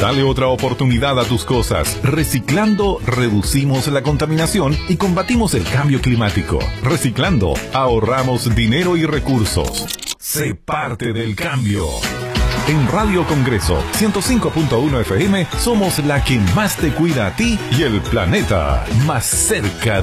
Dale otra oportunidad a tus cosas. Reciclando, reducimos la contaminación y combatimos el cambio climático. Reciclando, ahorramos dinero y recursos. Sé parte del cambio. En Radio Congreso 105.1 FM somos la que más te cuida a ti y el planeta más cerca